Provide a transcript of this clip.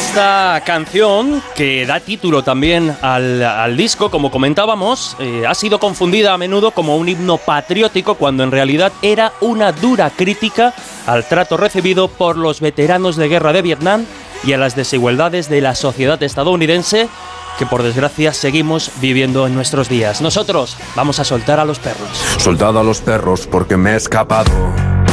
Esta canción, que da título también al disco, como comentábamos, ha sido confundida a menudo como un himno patriótico cuando en realidad era una dura crítica al trato recibido por los veteranos de guerra de Vietnam y a las desigualdades de la sociedad estadounidense que por desgracia seguimos viviendo en nuestros días. Nosotros vamos a soltar a los perros. Soldado a los perros porque me he escapado.